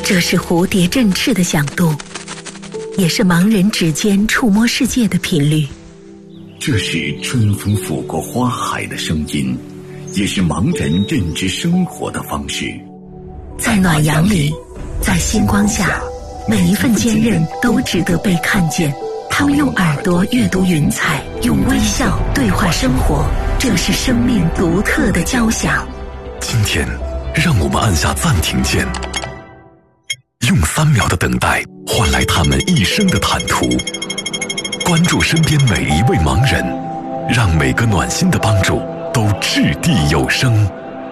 这是蝴蝶振翅的响度，也是盲人指尖触摸世界的频率。 这是春风拂过花海的声音，也是盲人认知生活的方式。 在暖阳里，在星光下，每一份坚韧都值得被看见。他们用耳朵阅读云彩，用微笑对话生活，这是生命独特的交响。 今天让我们按下暂停键，用3秒的等待换来他们一生的坦途。关注身边每一位盲人，让每个暖心的帮助都掷地有声。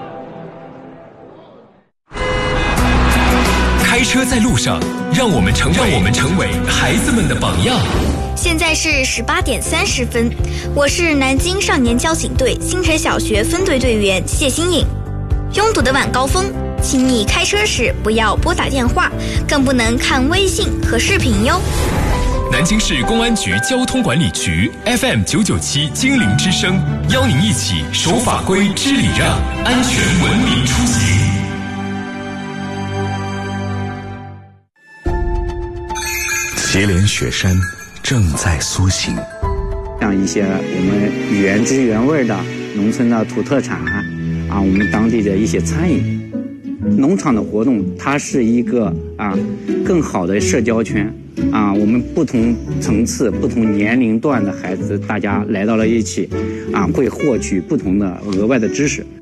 开车在路上，让我们成为孩子们的榜样。 现在是18点30分，我是南京少年交警队新城小学分队队员谢新颖。拥堵的晚高峰，请你开车时不要拨打电话，更不能看微信和视频哟。 南京市公安局交通管理局 FM 997精灵之声，邀您一起守法规、知礼让，安全文明出行。 祁连雪山正在苏醒， 像一些我们原汁原味的农村的土特产我们当地的一些餐饮，农场的活动，它是一个更好的社交圈我们不同层次、不同年龄段的孩子，大家来到了一起会获取不同的额外的知识。